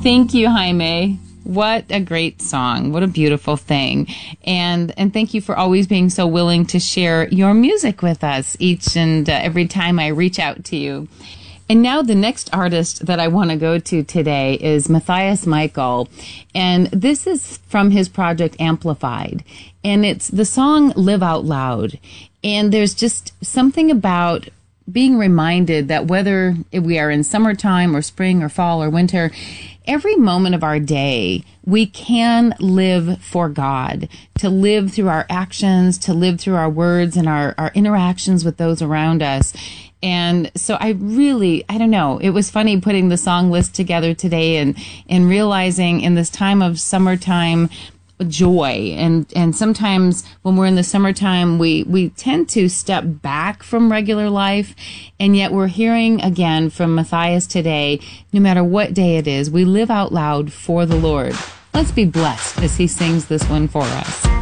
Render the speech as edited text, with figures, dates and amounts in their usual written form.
Thank you, Jaime. What a great song. What a beautiful thing. And thank you for always being so willing to share your music with us each and every time I reach out to you. And now the next artist that I want to go to today is Matthias Michael. And this is from his project Amplified. And it's the song Live Out Loud. And there's just something about being reminded that whether we are in summertime or spring or fall or winter, every moment of our day, we can live for God, to live through our actions, to live through our words and our interactions with those around us. And so I don't know, it was funny putting the song list together today and realizing in this time of summertime joy. And sometimes when we're in the summertime, we tend to step back from regular life. And yet we're hearing again from Matthias today, no matter what day it is, we live out loud for the Lord. Let's be blessed as he sings this one for us.